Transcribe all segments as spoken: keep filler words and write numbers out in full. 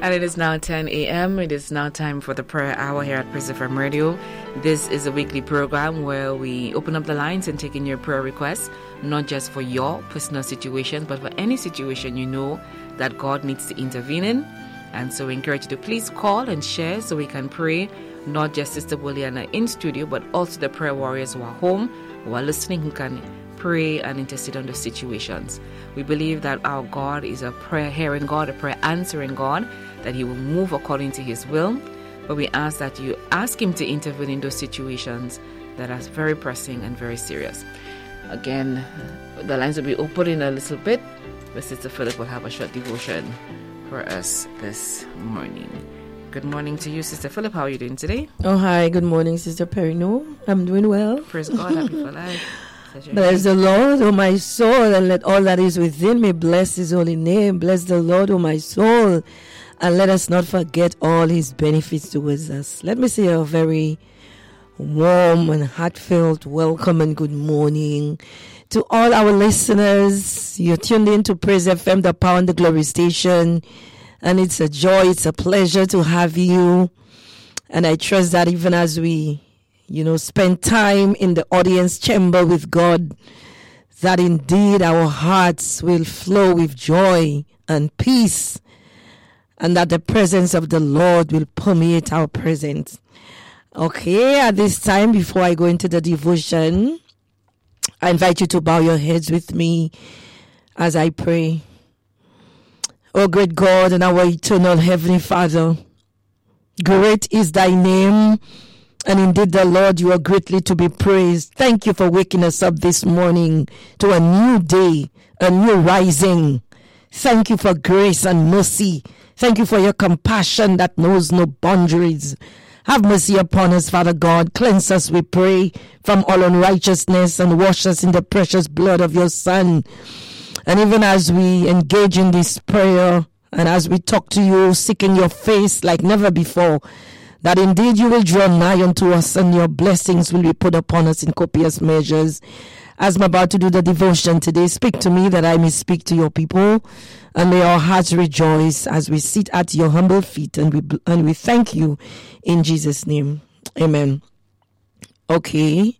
And it is now ten a.m. It is now time for the prayer hour here at Praise F M Radio. This is a weekly program where we open up the lines and take in your prayer requests, not just for your personal situations, but for any situation you know that God needs to intervene in. And so we encourage you to please call and share so we can pray, not just Sister Williana in studio, but also the prayer warriors who are home, who are listening, who can pray and intercede on the situations. We believe that our God is a prayer-hearing God, a prayer-answering God, that He will move according to His will. But we ask that you ask Him to intervene in those situations that are very pressing and very serious. Again, the lines will be open in a little bit, but Sister Philip will have a short devotion for us this morning. Good morning to you, Sister Philip. How are you doing today? Oh, hi. Good morning, Sister Perino. I'm doing well. Praise God. Happy for life. Bless the Lord, O my soul, and let all that is within me bless His holy name. Bless the Lord, O my soul, and let us not forget all His benefits towards us. Let me say a very warm and heartfelt welcome and good morning to all our listeners. You're tuned in to Praise F M, the Power and the Glory station, and it's a joy, it's a pleasure to have you. And I trust that even as we you know, spend time in the audience chamber with God, that indeed our hearts will flow with joy and peace, and that the presence of the Lord will permeate our presence. Okay, at this time, before I go into the devotion, I invite you to bow your heads with me as I pray. Oh, great God and our eternal Heavenly Father, great is Thy name. And indeed, the Lord, you are greatly to be praised. Thank you for waking us up this morning to a new day, a new rising. Thank you for grace and mercy. Thank you for your compassion that knows no boundaries. Have mercy upon us, Father God. Cleanse us, we pray, from all unrighteousness and wash us in the precious blood of your Son. And even as we engage in this prayer and as we talk to you, seeking your face like never before, that indeed you will draw nigh unto us and your blessings will be put upon us in copious measures. As I'm about to do the devotion today, speak to me that I may speak to your people, and may our hearts rejoice as we sit at your humble feet, and we and we thank you in Jesus' name. Amen. Okay.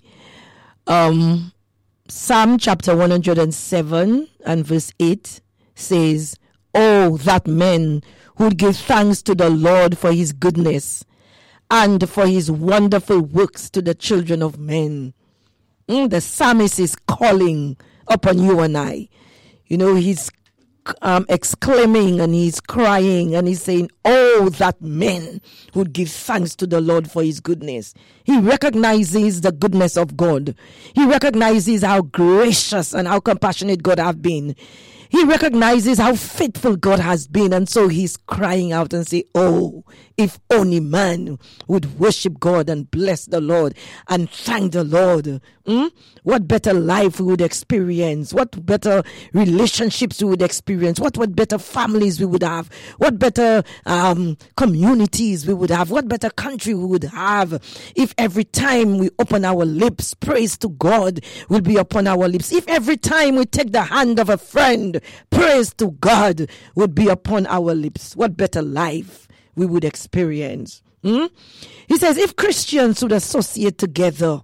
Um, Psalm chapter one hundred seven and verse eight says, "Oh, that men would give thanks to the Lord for His goodness, and for His wonderful works to the children of men." Mm, the psalmist is calling upon you and I. You know, he's um, exclaiming and he's crying and he's saying, "Oh, that men would give thanks to the Lord for His goodness." He recognizes the goodness of God. He recognizes how gracious and how compassionate God has been. He recognizes how faithful God has been, and so he's crying out and say, "Oh, if only man would worship God and bless the Lord and thank the Lord. Hmm? What better life we would experience? What better relationships we would experience? What, what better families we would have? What better um, communities we would have? What better country we would have if every time we open our lips, praise to God will be upon our lips. If every time we take the hand of a friend, praise to God would be upon our lips. What better life we would experience." Hmm? He says, if Christians would associate together,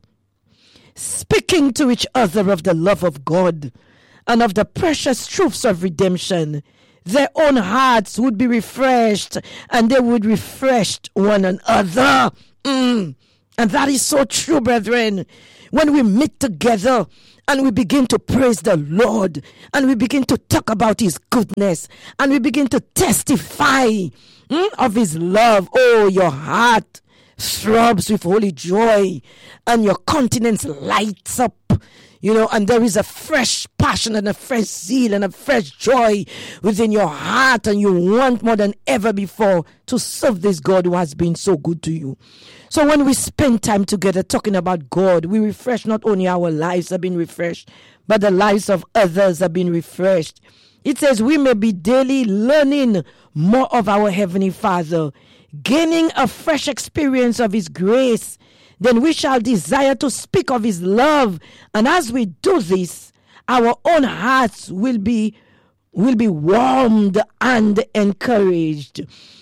speaking to each other of the love of God and of the precious truths of redemption, their own hearts would be refreshed and they would refresh one another. Mm. And that is so true, brethren. When we meet together and we begin to praise the Lord and we begin to talk about His goodness and we begin to testify mm, of His love, oh, your heart throbs with holy joy and your countenance lights up, you know, and there is a fresh passion and a fresh zeal and a fresh joy within your heart, and you want more than ever before to serve this God who has been so good to you. So when we spend time together talking about God, we refresh. Not only our lives have been refreshed, but the lives of others have been refreshed. It says we may be daily learning more of our Heavenly Father, gaining a fresh experience of His grace. Then we shall desire to speak of His love. And as we do this, our own hearts will be will be warmed and encouraged.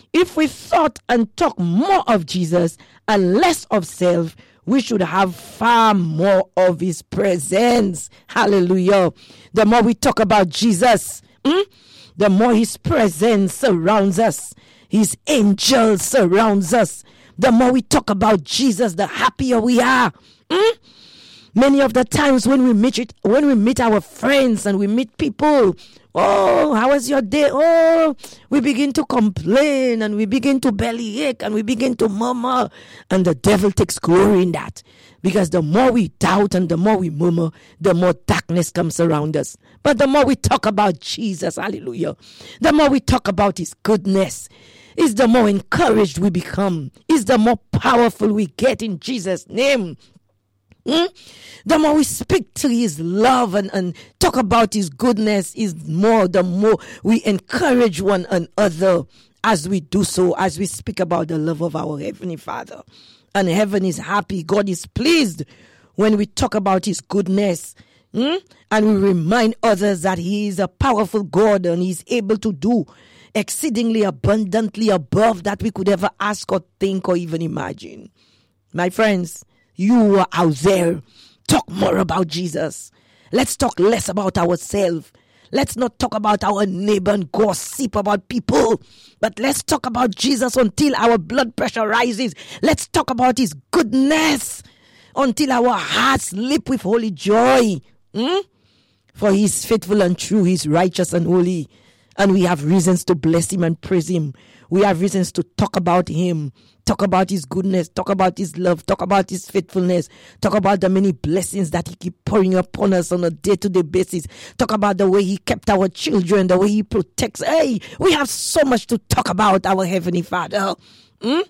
If we thought and talk more of Jesus and less of self, we should have far more of his presence. Hallelujah. The more we talk about Jesus, hmm, the more his presence surrounds us. His angels surrounds us. The more we talk about Jesus, the happier we are. Hmm? Many of the times when we meet it, when we meet our friends and we meet people, oh, how was your day? Oh, we begin to complain and we begin to bellyache and we begin to murmur, and the devil takes glory in that, because the more we doubt and the more we murmur, the more darkness comes around us. But the more we talk about Jesus, hallelujah, the more we talk about his goodness, is the more encouraged we become, is the more powerful we get in Jesus' name. Hmm? The more we speak to his love and, and talk about his goodness, is more the more we encourage one another as we do so, as we speak about the love of our Heavenly Father. And heaven is happy. God is pleased when we talk about his goodness. Hmm? And we remind others that he is a powerful God and he is able to do exceedingly abundantly above that we could ever ask or think or even imagine. My friends, you are out there. Talk more about Jesus. Let's talk less about ourselves. Let's not talk about our neighbor and gossip about people, but let's talk about Jesus until our blood pressure rises. Let's talk about his goodness until our hearts leap with holy joy. Hmm? For he is faithful and true. He is righteous and holy. And we have reasons to bless him and praise him. We have reasons to talk about him. Talk about his goodness, talk about his love, talk about his faithfulness, talk about the many blessings that he keeps pouring upon us on a day-to-day basis. Talk about the way he kept our children, the way he protects. Hey, we have so much to talk about our Heavenly Father. Hmm?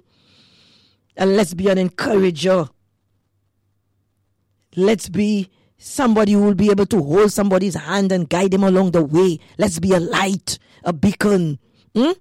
And let's be an encourager. Let's be somebody who will be able to hold somebody's hand and guide them along the way. Let's be a light, a beacon. Hmm?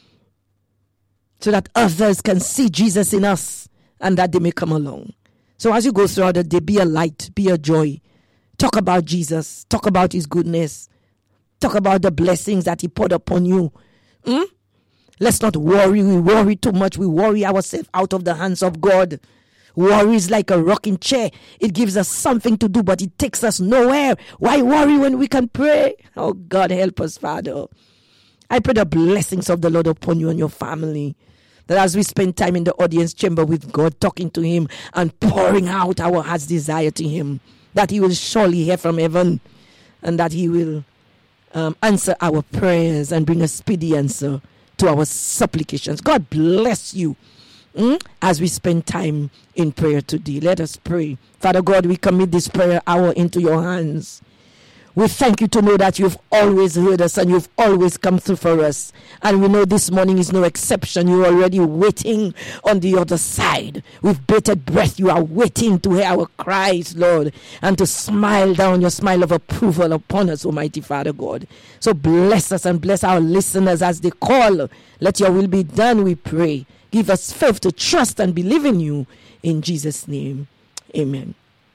So that others can see Jesus in us and that they may come along. So as you go throughout the day, be a light, be a joy. Talk about Jesus. Talk about his goodness. Talk about the blessings that he poured upon you. Hmm? Let's not worry. We worry too much. We worry ourselves out of the hands of God. Worry is like a rocking chair. It gives us something to do, but it takes us nowhere. Why worry when we can pray? Oh, God, help us, Father. I pray the blessings of the Lord upon you and your family. That as we spend time in the audience chamber with God, talking to him and pouring out our heart's desire to him, that he will surely hear from heaven and that he will um, answer our prayers and bring a speedy answer to our supplications. God bless you mm, as we spend time in prayer today. Let us pray. Father God, we commit this prayer hour into your hands. We thank you to know that you've always heard us and you've always come through for us. And we know this morning is no exception. You're already waiting on the other side. With bated breath, you are waiting to hear our cries, Lord, and to smile down your smile of approval upon us, Almighty Father God. So bless us and bless our listeners as they call. Let your will be done, we pray. Give us faith to trust and believe in you. In Jesus' name, amen.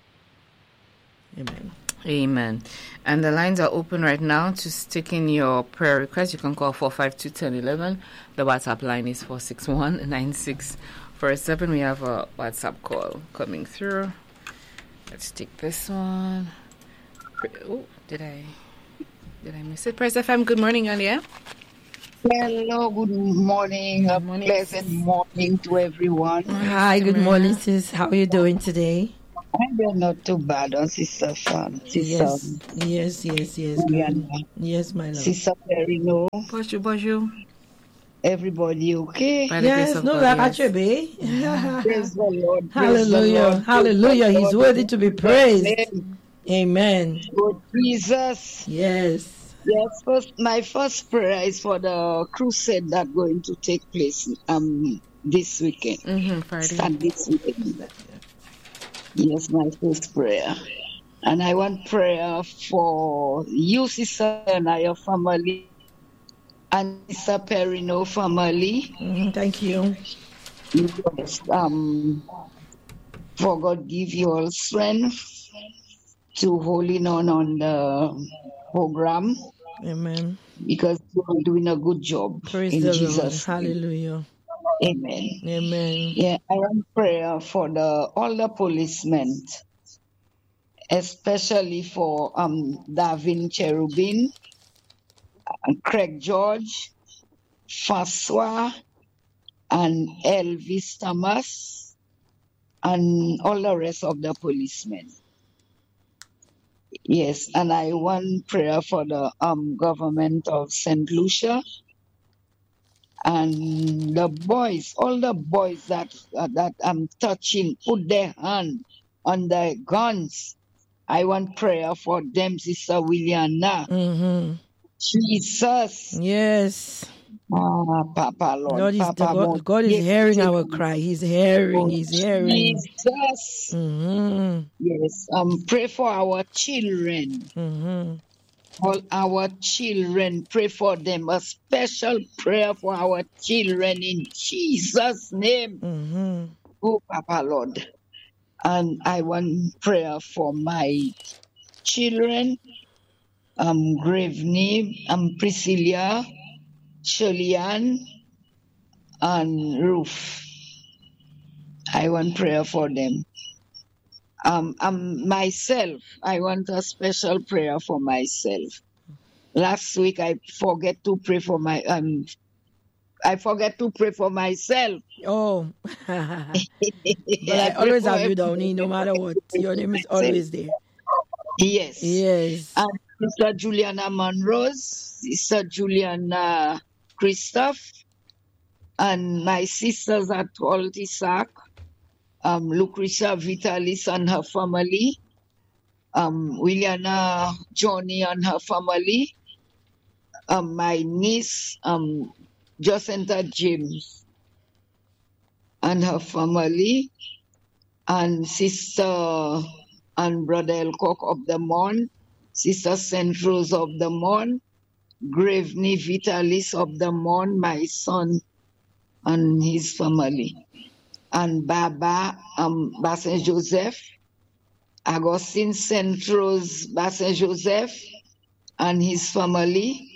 Amen. Amen. And the lines are open right now to stick in your prayer request. You can call four five two, one zero one one. The WhatsApp line is four six one, nine six four seven. We have a WhatsApp call coming through. Let's take this one. Oh, did I did I miss it? Press F M, good morning, Alia. Hello, good morning. Good morning. A pleasant morning to everyone. Hi, good morning, sis. How are you doing today? I'm doing not too bad on Sister Fan. Yes, yes, yes, yes. Good. Yes, my love. Sister Perino. Bonjour, bonjour. Everybody okay? By the grace Yes, of no, God, that yes. be. Praise the Lord. Praise Hallelujah, the Lord. hallelujah. Praise the He's Lord. worthy to be praised. Amen. Amen. Lord Jesus. Yes. Yes, first, my first prayer is for the crusade that's going to take place um this weekend. Mm-hmm, Friday. Start this weekend. Yes, my first prayer. And I want prayer for you, Sister, and your family, and Sister Perino family. Mhm, thank you. Yes, um, for God give you all strength to holding on on the program. Amen. Because you are doing a good job. Praise in the Jesus' Lord. name. Hallelujah. Amen. Amen. Yeah, I want prayer for the all the policemen, especially for um Davin Cherubin, and Craig George, Francois, and Elvis Thomas, and all the rest of the policemen. Yes, and I want prayer for the um government of Saint Lucia and the boys, all the boys that uh, that I'm touching, put their hand on their guns. I want prayer for them, Sister Williana. Mm-hmm. Jesus. Yes. Ah, Papa Lord. Lord is Papa the God, won't God is give hearing it our to cry. me. He's hearing. Oh, He's hearing. Jesus. Mm-hmm. Yes. Um, pray for our children. Mm-hmm. All our children, pray for them. A special prayer for our children in Jesus' name. Mm-hmm. Oh, Papa Lord. And I want prayer for my children. Um, Graveny, um, Priscilla, Shirley-Ann, and Ruth. I want prayer for them. Um, um, myself, I want a special prayer for myself. Last week I forget to pray for my um I forget to pray for myself. Oh. But I, I always pray have for you down, no matter what. Your name is always there. Yes. Yes. And Sister Juliana Monrose, Sister Juliana Christoph, and my sisters at Altisac, um, Lucretia Vitalis and her family, um, Williana Johnny and her family, um, my niece, um, Jacinta James and her family, and Sister and Brother Elcock of the Mon, Sister Saint Rose of the Mon, Graveny Vitalis of the Mon, my son and his family, and Baba um, Bassin Joseph, Augustine Saint Rose Bassin Joseph and his family,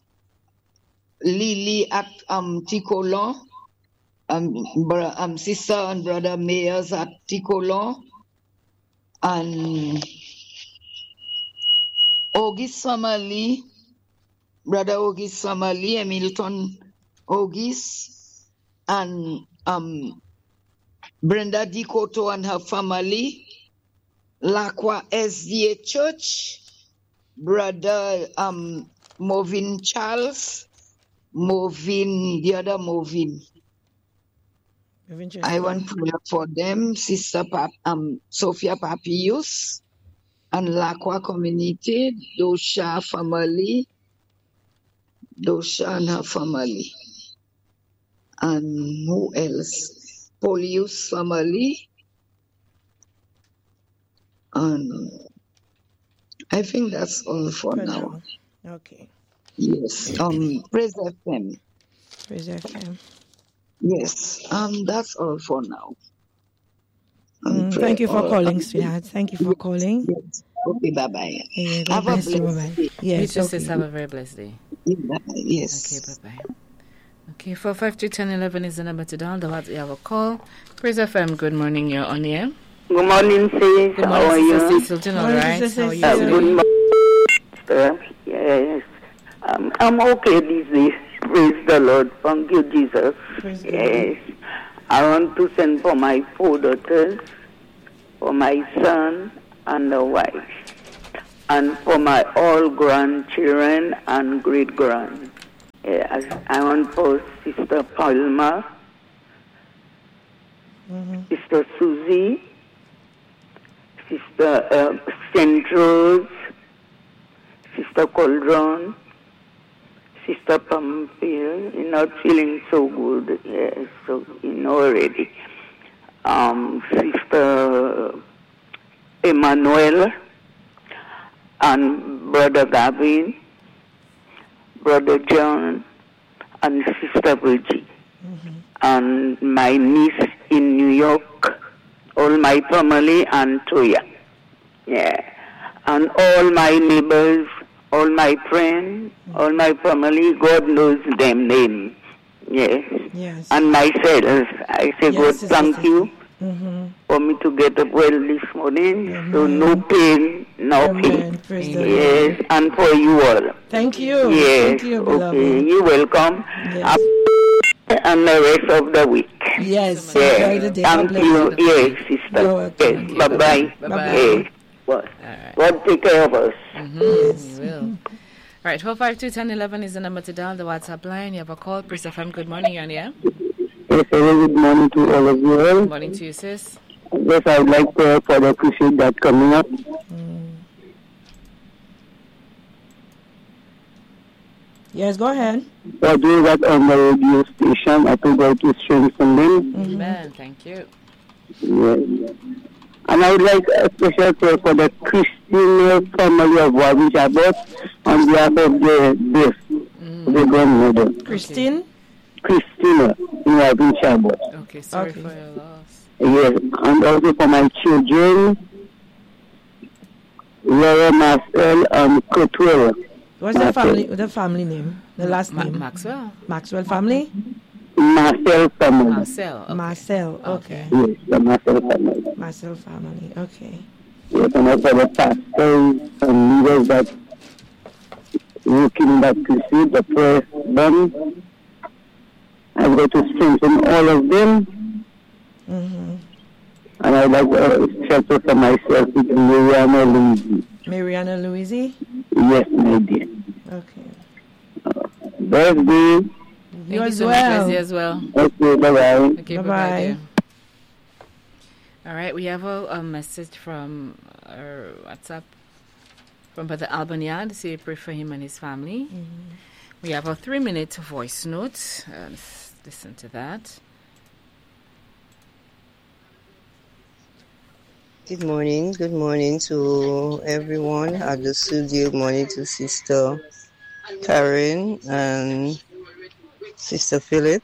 Lily at um, Ticolon, um, bro, um, sister and brother Mayers at Ticolon, and August family, brother August family, Hamilton August, and um, Brenda Dikoto and her family, Lacqua S D A Church, brother um, Movin Charles, Movin, the other Movin. I want prayer for them, Sister Pap, um, Sophia Papius, and Lacqua community, Dosha family, Dosha and her family. And who else? Polius family. And I think that's all for, for now. now. Okay. Yes. Um, praise F M. Praise F M. Yes. Um, that's all for now. Mm, thank you for all, calling, um, sweetheart. Thank you for yes, calling. Yes. Okay, bye bye. Yeah, have a blessed day. Yes, you okay. Just have a very blessed day. Yes. Okay, bye bye. Okay, four five two ten eleven is the number to dial. The WhatsApp have a call. Praise F M. Good morning. You're on air. Good morning, sis. Good morning, How are you? Sister All right. How are you? Uh, good morning. Uh, yes. Um, I'm okay these days. Praise the Lord. Thank you, Jesus. Praise yes. God. I want to send for my four daughters, for my son and the wife, and for my all grandchildren and great grand. Yes. I want for Sister Palma, mm-hmm. Sister Susie, Sister uh, Saint Rose, Sister Coldron, Sister Pamphile. You're not feeling so good, yes, so you know already. Um, Sister Emmanuel and Brother Gavin, Brother John, and Sister Bridget, mm-hmm. and my niece in New York, all my family, and Toya. Yeah. And all my neighbors all my friends, all my family, God knows them name. Yes. Yes. And myself, I say, Yes, God, Sister thank Stacy. you Mm-hmm. for me to get up well this morning. So Amen. no pain, no Amen. pain. Praise the Amen. Lord. Yes, and for you all. Thank you. Yes, Thank you, okay. beloved. You're welcome. Yes. And the rest of the week. Yes. so much. Enjoy Yes, the day. God thank bless you. you. Yes, sister. You're welcome. Yes, Okay, bye-bye. bye-bye. Yes. Well, All right. God take care of us. Mm-hmm. Yes. You will. All right, twelve five two ten eleven is the number to dial, the WhatsApp line. You have a call. Praise F M. Good morning, you're on the air. Yes, a very good morning to all of you all. Good morning to you, sis. Yes, I would like to for the crusade that's coming up. Yes, go ahead. For those that on the radio station, I think God to strengthen them. Amen. Thank you. Yes. And I would like a special prayer for the Christian family of Warwick Abbott on behalf of the death, Mm. the grandmother, Christine. Christina in Warwick Abbott. Okay, sorry Okay. for your loss. Yes, and also for my children, Laura Marcel and Cotwell. What's the family? The family name? The last Ma- name? Maxwell. Maxwell family. Marcel family. Marcel. Okay. Marcel. Okay. Yes, the Marcel family. Marcel family. Okay. Yes, and also the pastors and leaders that working that crusade, the prayer done. I've got to strengthen all of them. Mm-hmm. And I'd like to shelter for myself with Mariana Luigi. Mariana Louisi. Yes, my dear. Okay. Birthday. Thank You you as so well. much, Bessie, as well. Okay, bye-bye. Okay, Bye-bye. bye-bye. dear. All right, we have a, a message from our WhatsApp from Brother Albaniad. Say pray for him and his family. We have a three-minute voice note. Uh, let's listen to that. Good morning. Good morning to everyone at the studio. Good morning to Sister Karen and Sister Philip.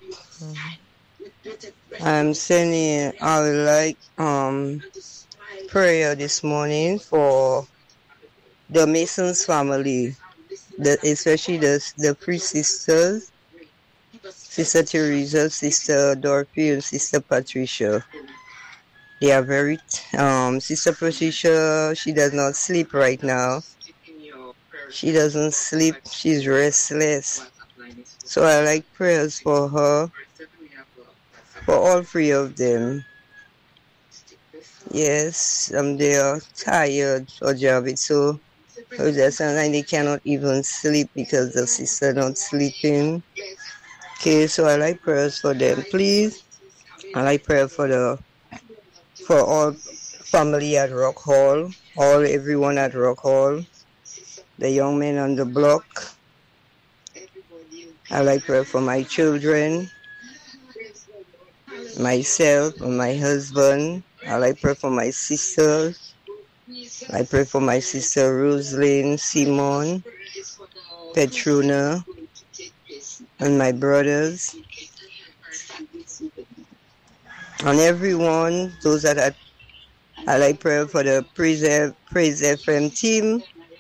I'm sending I would like um prayer this morning for the Masons family, the, especially the the three sisters, Sister Teresa, Sister Dorothy, and Sister Patricia. They are very, um, Sister Patricia, she does not sleep right now. She doesn't sleep, she's restless. So I like prayers for her, for all three of them. Yes, um, they are tired for job, so sometimes they cannot even sleep because the sister not sleeping. Okay, so I like prayers for them, please. I like prayer for the for all family at Rock Hall, all everyone at Rock Hall, the young men on the block. I like prayer for my children, myself, and my husband. I like prayer for my sisters. I pray for my sister Rosalind, Simon, Petruna, and my brothers. And everyone, those that are, I like prayer for the Praise, Praise F M team.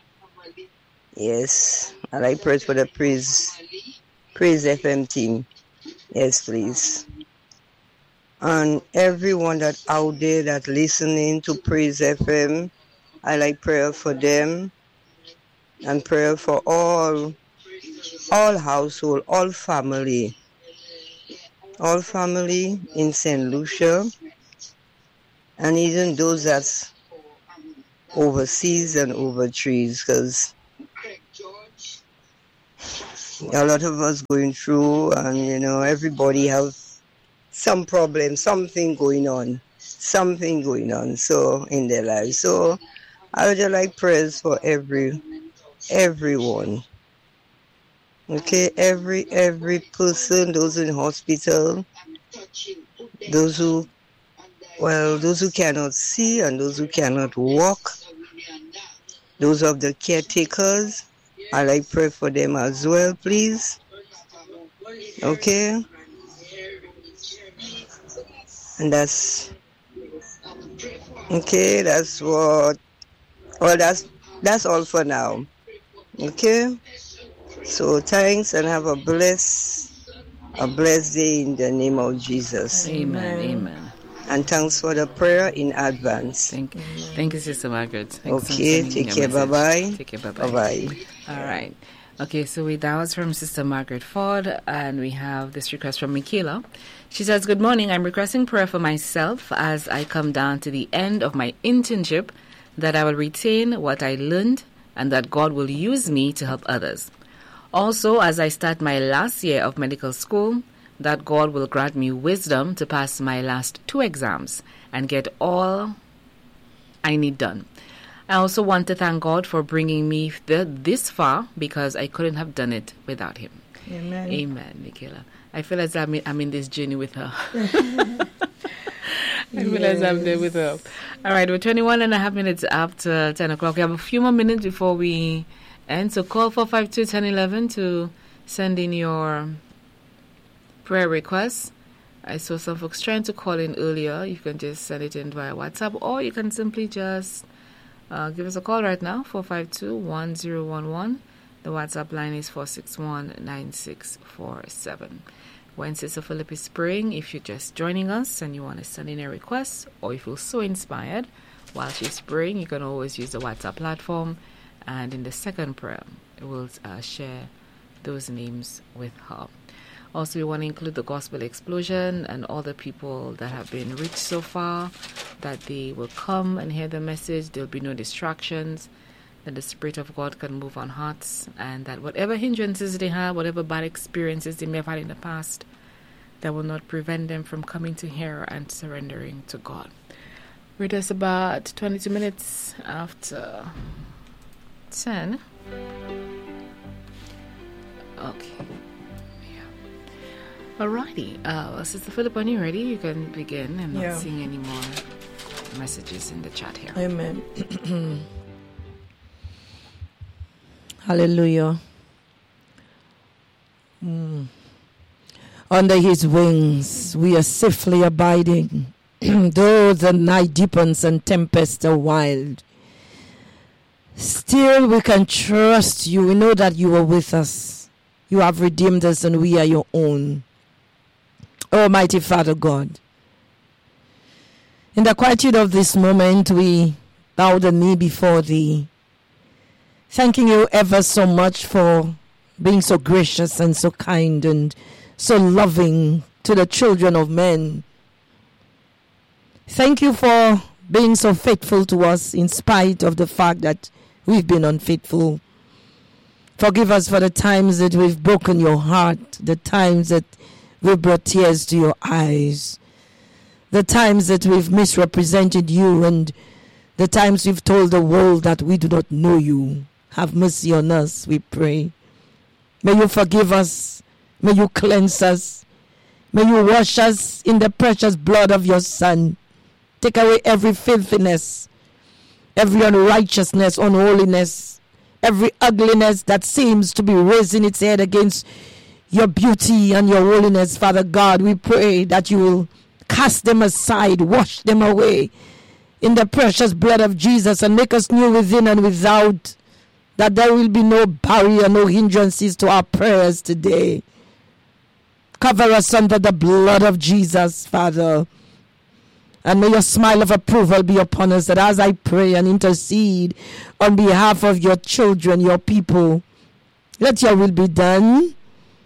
Yes, I like prayers for the Praise, Praise F M team. Yes, please. And everyone that out there that listening to Praise F M, I like prayer for them. And prayer for all, all household, all family. All family in Saint Lucia, and even those that's overseas and overseas, because a lot of us going through, and you know, everybody have some problem, something going on, something going on, so in their lives. So I would like prayers for every, everyone. Okay, every every person, those in hospital, those who, well, those who cannot see and those who cannot walk, those of the caretakers, I like pray for them as well, please. Okay, and that's okay. That's what. Well, that's that's all for now. Okay? So thanks and have a blessed, a blessed day in the name of Jesus. Amen. Amen. And thanks for the prayer in advance. Thank you. Thank you, Sister Margaret. Thanks Okay, take care. Bye-bye. Take care. Bye-bye. Bye-bye. All right. Okay, so we, that was from Sister Margaret Ford, and we have this request from Michaela. She says, good morning. I'm requesting prayer for myself as I come down to the end of my internship, that I will retain what I learned and that God will use me to help others. Also, as I start my last year of medical school, that God will grant me wisdom to pass my last two exams and get all I need done. I also want to thank God for bringing me th- this far, because I couldn't have done it without Him. Amen. Amen, Michaela. I feel as I'm in, I'm in this journey with her. I feel as I'm there with her. All right, we're twenty-one and a half minutes after ten o'clock. We have a few more minutes before we end. So call four five two, one zero one one to send in your prayer requests. I saw some folks trying to call in earlier. You can just send it in via WhatsApp, or you can simply just uh, give us a call right now, four five two, one zero one one. The WhatsApp line is four six one, nine six four seven. When Sister Philip is praying, if you're just joining us and you want to send in a request, or if you're so inspired while she's praying, you can always use the WhatsApp platform. And in the second prayer, we'll uh, share those names with her. Also, we want to include the Gospel Explosion and all the people that have been reached so far, that they will come and hear the message. There'll be no distractions, that the Spirit of God can move on hearts, and that whatever hindrances they have, whatever bad experiences they may have had in the past, that will not prevent them from coming to hear and surrendering to God. We're just about twenty-two minutes after ten. Okay. Alrighty, uh, well, Sister Philip, when you're ready, you can begin. I'm not Yeah. seeing any more messages in the chat here. Amen. Hallelujah. Mm. Under His wings, we are safely abiding. Though the night deepens and tempests are wild, still we can trust You. We know that You are with us. You have redeemed us and we are Your own. Almighty Father God, in the quietude of this moment, we bow the knee before Thee, thanking You ever so much for being so gracious and so kind and so loving to the children of men. Thank You for being so faithful to us in spite of the fact that we've been unfaithful. Forgive us for the times that we've broken Your heart, the times that we've brought tears to Your eyes, the times that we've misrepresented You, and the times we've told the world that we do not know You. Have mercy on us, we pray. May You forgive us. May You cleanse us. May You wash us in the precious blood of Your Son. Take away every filthiness, every unrighteousness, unholiness, every ugliness that seems to be raising its head against Your beauty and Your holiness, Father God. We pray that You will cast them aside, wash them away in the precious blood of Jesus, and make us new within and without, that there will be no barrier, no hindrances to our prayers today. Cover us under the blood of Jesus, Father. And may Your smile of approval be upon us, that as I pray and intercede on behalf of Your children, Your people, let Your will be done.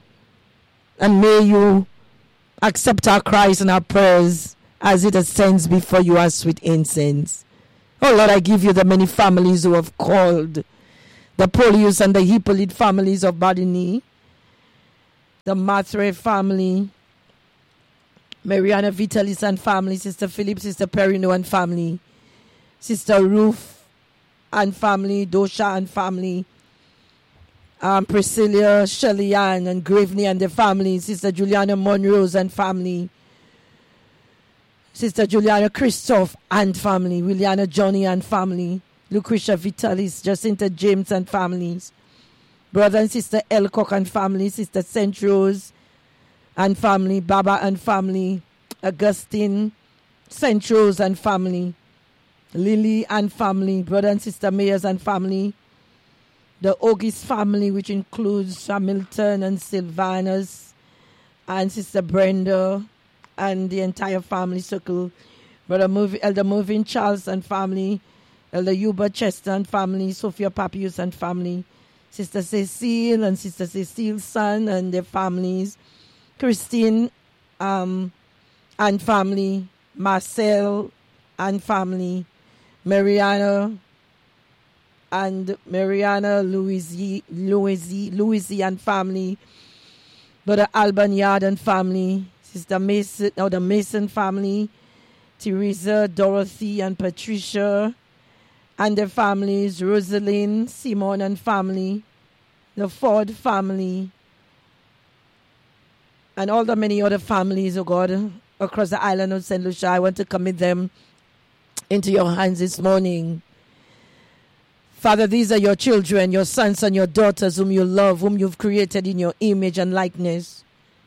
And may You accept our cries and our prayers as it ascends before You as sweet incense. Oh Lord, I give You the many families who have called, the Polius and the Hippolyte families of Badini, the Matre family, Mariana Vitalis and family, Sister Philip, Sister Perino and family, Sister Ruth and family, Dosha and family, um, Priscilla, Shelley Ann and Graveney and their family, Sister Juliana Monrose and family, Sister Juliana Christoph and family, Williana Johnny and family, Lucretia Vitalis, Jacinta James and families, Brother and Sister Elcock and family, Sister Saint Rose and family, Baba and family, Augustine, Saint Rose and family, Lily and family, Brother and Sister Mayers and family, the Ogis family, which includes Hamilton and Sylvanus and Sister Brenda and the entire family circle. Brother Moving, Elder Moving Charles and family, Elder Hubert Chester and family, Sophia Papius and family, Sister Cecile and Sister Cecile's son and their families, Christine um, and family, Marcel and family, Mariana and Mariana Louisi, Louisi, Louisi and family, Brother Alban Yard and family, Sister Mason, or the Mason family, Teresa, Dorothy and Patricia and their families, Rosalind, Simon and family, the Ford family, and all the many other families, oh God, across the island of Saint Lucia. I want to commit them into your hands this morning. Father, these are your children, your sons and your daughters whom you love, whom you've created in your image and likeness.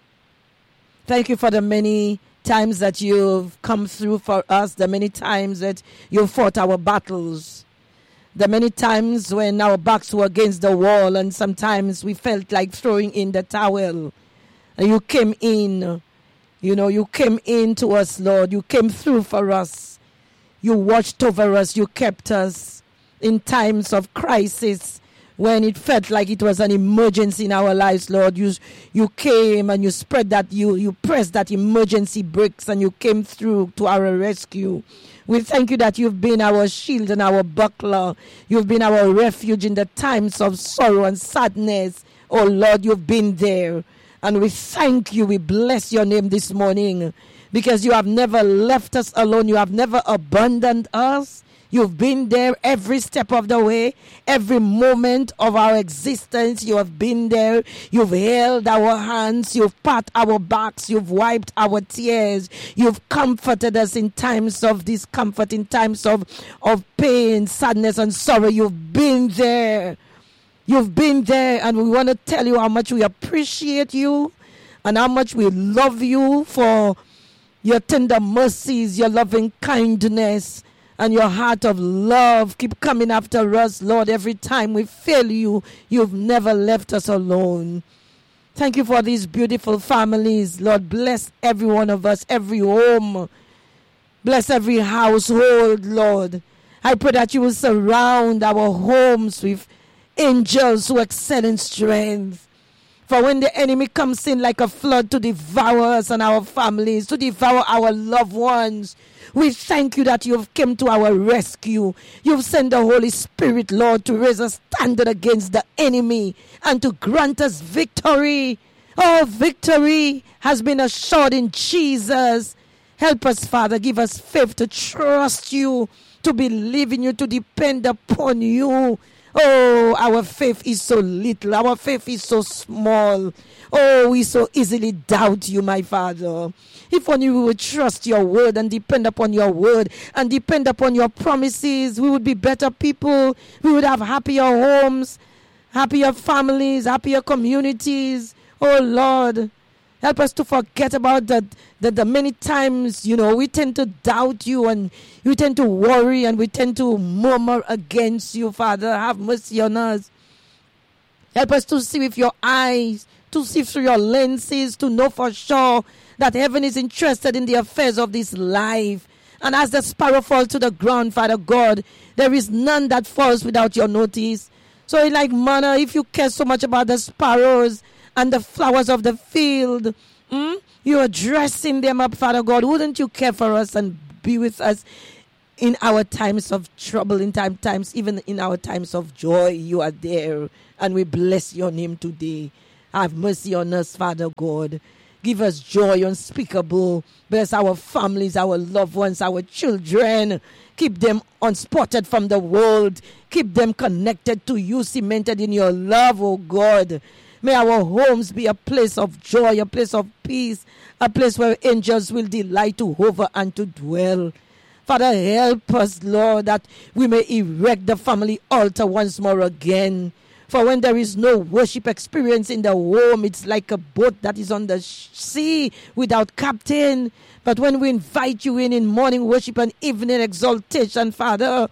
Thank you for the many times that you've come through for us, the many times that you've fought our battles, the many times when our backs were against the wall and sometimes we felt like throwing in the towel. And you came in, you know, you came in to us, Lord. You came through for us. You watched over us. You kept us in times of crisis. When it felt like it was an emergency in our lives, Lord, you you came and you spread that, you, you pressed that emergency brakes and you came through to our rescue. We thank you that you've been our shield and our buckler. You've been our refuge in the times of sorrow and sadness. Oh, Lord, you've been there. And we thank you. We bless your name this morning because you have never left us alone. You have never abandoned us. You've been there every step of the way, every moment of our existence. You have been there. You've held our hands. You've pat our backs. You've wiped our tears. You've comforted us in times of discomfort, in times of, of pain, sadness, and sorrow. You've been there. You've been there, and we want to tell you how much we appreciate you and how much we love you for your tender mercies, your loving kindness, and your heart of love. Keep coming after us, Lord. Every time we fail you, you've never left us alone. Thank you for these beautiful families. Lord, bless every one of us, every home. Bless every household, Lord. I pray that you will surround our homes with angels who excel in strength. For when the enemy comes in like a flood to devour us and our families, to devour our loved ones, we thank you that you've come to our rescue. You've sent the Holy Spirit, Lord, to raise a standard against the enemy and to grant us victory. Oh, victory has been assured in Jesus. Help us, Father. Give us faith to trust you, to believe in you, to depend upon you. Oh, our faith is so little. Our faith is so small. Oh, we so easily doubt you, my Father. If only we would trust your word and depend upon your word and depend upon your promises, we would be better people. We would have happier homes, happier families, happier communities. Oh, Lord, help us to forget about that, that the many times, you know, we tend to doubt you and we tend to worry and we tend to murmur against you, Father. Have mercy on us. Help us to see with your eyes, to see through your lenses, to know for sure that heaven is interested in the affairs of this life. And as the sparrow falls to the ground, Father God, there is none that falls without your notice. So in like manner, if you care so much about the sparrows and the flowers of the field, mm, you are dressing them up, Father God. Wouldn't you care for us and be with us in our times of trouble, in time times, even in our times of joy? You are there, and we bless your name today. Have mercy on us, Father God. Give us joy unspeakable. Bless our families, our loved ones, our children. Keep them unspotted from the world. Keep them connected to you, cemented in your love, oh God. May our homes be a place of joy, a place of peace, a place where angels will delight to hover and to dwell. Father, help us, Lord, that we may erect the family altar once more again. For when there is no worship experience in the home, it's like a boat that is on the sea without captain. But when we invite you in in morning worship and evening exaltation, Father,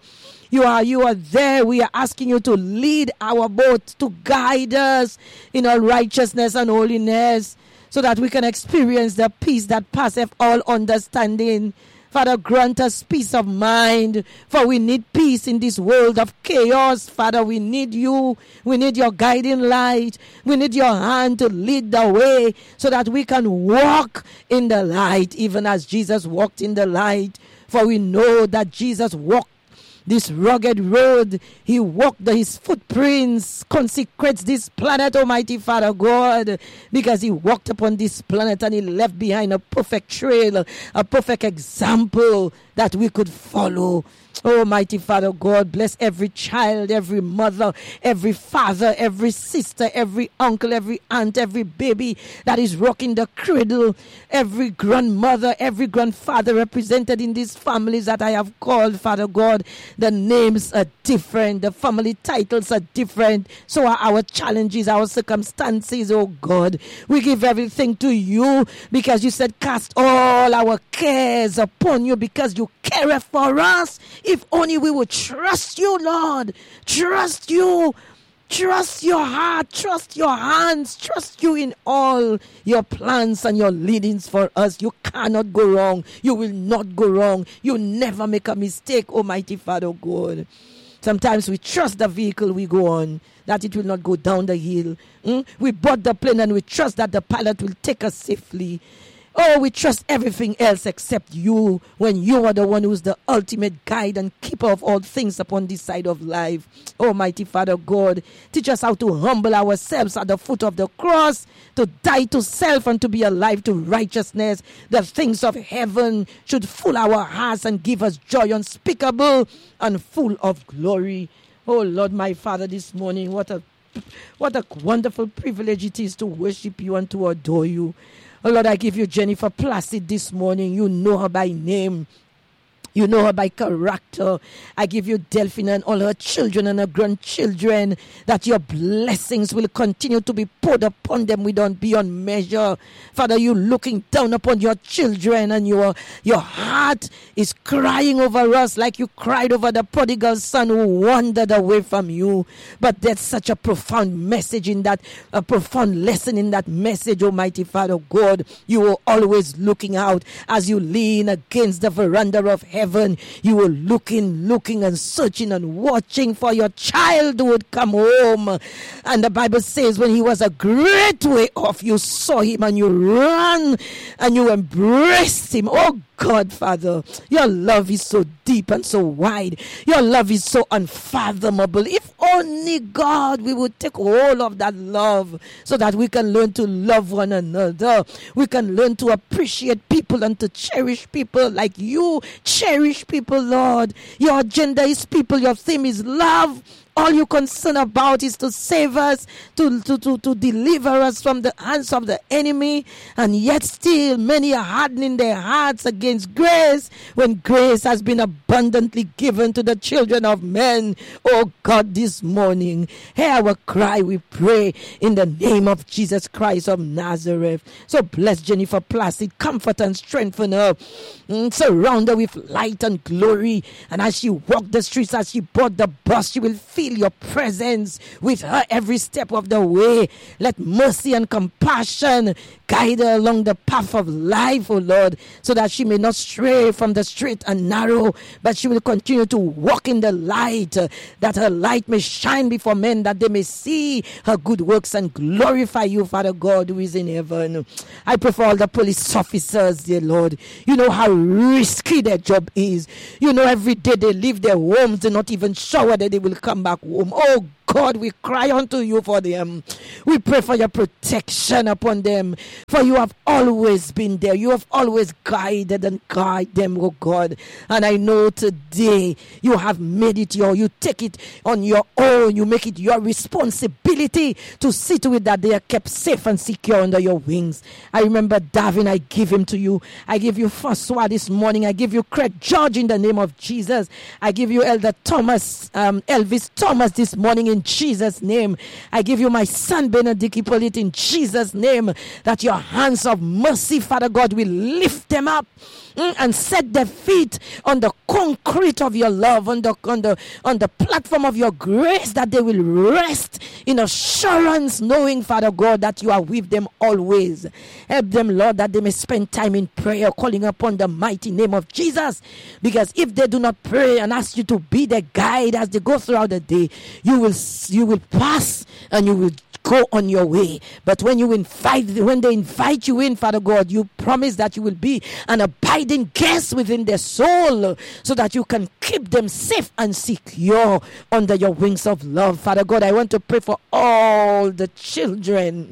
You are, you are there. We are asking you to lead our boat, to guide us in all righteousness and holiness, so that we can experience the peace that passeth all understanding. Father, grant us peace of mind, for we need peace in this world of chaos. Father, we need you. We need your guiding light. We need your hand to lead the way so that we can walk in the light, even as Jesus walked in the light. For we know that Jesus walked this rugged road. He walked the, his footprints, consecrates this planet, Almighty Father God, because he walked upon this planet and he left behind a perfect trail, a perfect example that we could follow. Almighty Father God, bless every child, every mother, every father, every sister, every uncle, every aunt, every baby that is rocking the cradle, every grandmother, every grandfather represented in these families that I have called, Father God. The names are different, the family titles are different, so are our challenges, our circumstances, oh God. We give everything to you because you said cast all our cares upon you because you care for us. If only we would trust you, Lord. Trust you. Trust your heart. Trust your hands. Trust you in all your plans and your leadings for us. You cannot go wrong. You will not go wrong. You never make a mistake, Almighty Father God. Sometimes we trust the vehicle we go on, that it will not go down the hill. Mm? We bought the plane and we trust that the pilot will take us safely. Oh, we trust everything else except you, when you are the one who is the ultimate guide and keeper of all things upon this side of life. Almighty Father God, teach us how to humble ourselves at the foot of the cross, to die to self and to be alive to righteousness. The things of heaven should fill our hearts and give us joy unspeakable and full of glory. Oh Lord, my Father, this morning, what a what a wonderful privilege it is to worship you and to adore you. Oh Lord, I give you Jennifer Placid this morning. You know her by name. You know her by character. I give you Delphine and all her children and her grandchildren, that your blessings will continue to be poured upon them without beyond measure. Father, you looking down upon your children, and your, your heart is crying over us like you cried over the prodigal son who wandered away from you. But there's such a profound message in that, a profound lesson in that message, Almighty Father God. You are always looking out as you lean against the veranda of heaven. Heaven, you were looking, looking and searching and watching for your child who would come home. And the Bible says when he was a great way off, you saw him and you ran and you embraced him. Oh God, Father, your love is so deep and so wide. Your love is so unfathomable. If only, God, we would take hold of that love so that we can learn to love one another. We can learn to appreciate people and to cherish people like you cherish people, Lord. Your agenda is people. Your theme is love. All you're concerned about is to save us, to, to, to, to deliver us from the hands of the enemy. And yet still many are hardening their hearts against grace, when grace has been abundantly given to the children of men. Oh God, this morning, hear our cry, we pray, in the name of Jesus Christ of Nazareth. So bless Jennifer Placid, comfort and strengthen her, mm, surround her with light and glory. And as she walked the streets, as she bought the bus, she will feel your presence with her every step of the way. Let mercy and compassion guide her along the path of life, oh Lord, so that she may not stray from the straight and narrow, but she will continue to walk in the light, uh, that her light may shine before men, that they may see her good works and glorify you, Father God, who is in heaven. I pray for all the police officers, dear Lord. You know how risky their job is. You know every day they leave their homes, they're not even sure whether they will come back home. Oh God, we cry unto you for them. We pray for your protection upon them, for you have always been there. You have always guided and guided them, oh God. And I know today you have made it your, you take it on your own. You make it your responsibility ability to see to it that they are kept safe and secure under your wings. I remember Davin, I give him to you. I give you Francois this morning. I give you Craig George in the name of Jesus. I give you Elder Thomas, um, Elvis Thomas this morning in Jesus' name. I give you my son Benedict Hippolyte in Jesus' name, that your hands of mercy, Father God, will lift them up and set their feet on the concrete of your love, on the, on the on the platform of your grace, that they will rest in assurance, knowing, Father God, that you are with them always. Help them, Lord, that they may spend time in prayer, calling upon the mighty name of Jesus. Because if they do not pray and ask you to be their guide as they go throughout the day, you will you will pass and you will go on your way. But when you invite, when they invite you in, Father God, you promise that you will be an abiding guest within their soul, so that you can keep them safe and secure under your wings of love. Father God, I want to pray for all the children,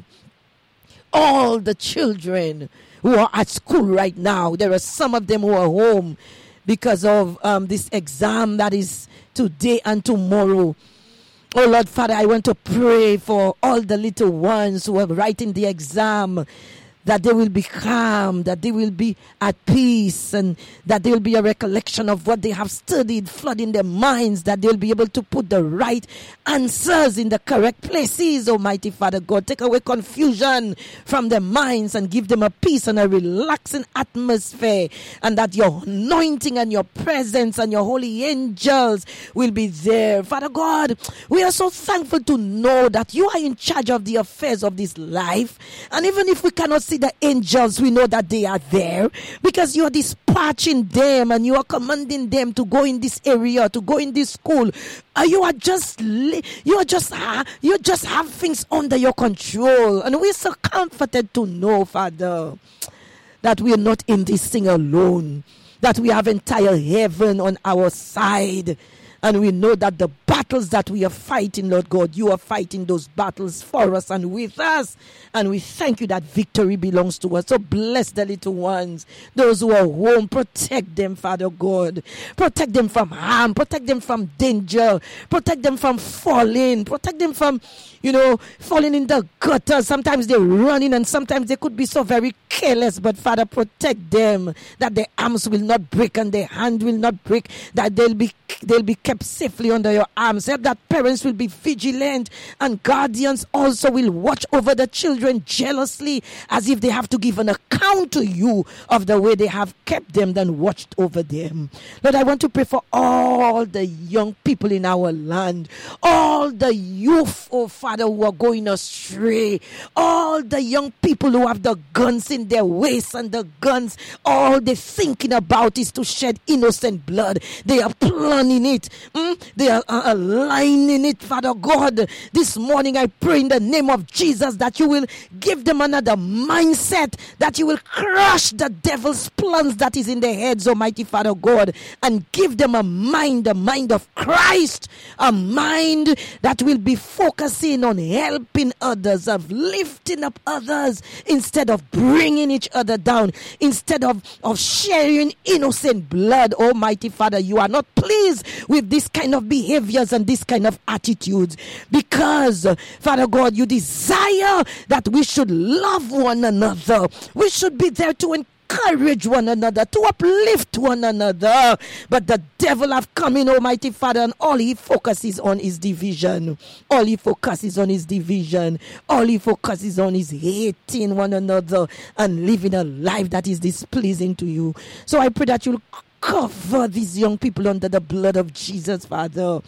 all the children who are at school right now. There are some of them who are home because of um, this exam that is today and tomorrow. Oh Lord Father, I want to pray for all the little ones who are writing the exam, that they will be calm, that they will be at peace, and that there will be a recollection of what they have studied, flooding their minds, that they will be able to put the right answers in the correct places, Almighty Father God. Take away confusion from their minds and give them a peace and a relaxing atmosphere, and that your anointing and your presence and your holy angels will be there. Father God, we are so thankful to know that you are in charge of the affairs of this life, and even if we cannot see the angels, we know that they are there, because you are dispatching them and you are commanding them to go in this area, to go in this school. Uh, you are just you are just uh, you just have things under your control, and we're so comforted to know, Father, that we are not in this thing alone, that we have entire heaven on our side. And we know that the battles that we are fighting, Lord God, you are fighting those battles for us and with us. And we thank you that victory belongs to us. So bless the little ones, those who are home. Protect them, Father God. Protect them from harm. Protect them from danger. Protect them from falling. Protect them from, you know, falling in the gutter. Sometimes they're running and sometimes they could be so very careless. But Father, protect them, that their arms will not break and their hand will not break, that they'll be they'll be kept safely under your arms. Help that parents will be vigilant and guardians also will watch over the children jealously, as if they have to give an account to you of the way they have kept them and watched over them. Lord, I want to pray for all the young people in our land, all the youth, oh Father, who are going astray, all the young people who have the guns in their waist, and the guns, all they're thinking about is to shed innocent blood. They are planning it. Mm? They are uh, aligning it, Father God. This morning I pray in the name of Jesus that you will give them another mindset, that you will crush the devil's plans that is in their heads, Almighty Father God, and give them a mind, a mind of Christ, a mind that will be focusing on helping others, of lifting up others, instead of bringing each other down, instead of, of sharing innocent blood. Almighty Father, you are not pleased with this kind of behaviors and this kind of attitudes, because Father God, you desire that we should love one another. We should be there to encourage one another, to uplift one another. But the devil have come in, Almighty Father, and all he focuses on is division. All he focuses on is division. All he focuses on is hating one another and living a life that is displeasing to you. So I pray that you'll cover these young people under the blood of Jesus, Father.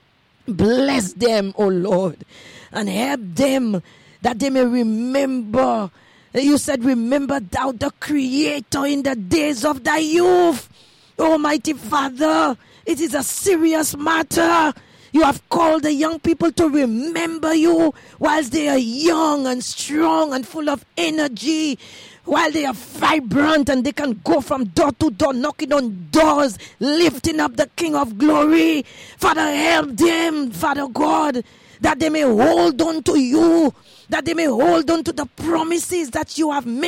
Bless them, oh Lord, and help them that they may remember. You said, remember thou the Creator in the days of thy youth. Almighty Father, it is a serious matter. You have called the young people to remember you whilst they are young and strong and full of energy, while they are vibrant and they can go from door to door, knocking on doors, lifting up the King of Glory. Father, help them, Father God, that they may hold on to you, that they may hold on to the promises that you have made.